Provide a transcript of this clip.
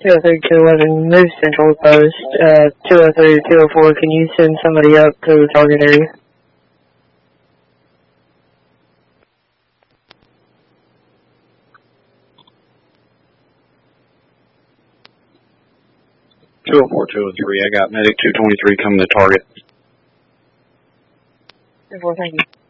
203, 211, move Central Post, 203, 204, can you send somebody up to the target area? Two 203, I got medic 223 coming to target. 204, thank you.